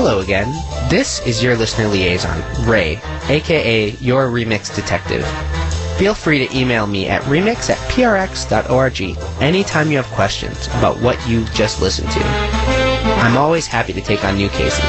Hello again. This is your listener liaison, Ray, aka your Remix Detective. Feel free to email me at remix@prx.org anytime you have questions about what you just listened to. I'm always happy to take on new cases.